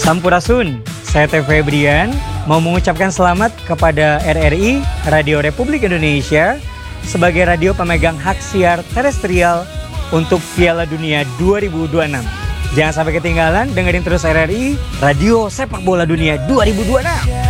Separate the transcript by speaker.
Speaker 1: Sampurasun, saya Teh Febrian mau mengucapkan selamat kepada RRI, Radio Republik Indonesia, sebagai radio pemegang hak siar terestrial untuk Piala Dunia 2026. Jangan sampai ketinggalan, dengerin terus RRI, Radio Sepak Bola Dunia 2026.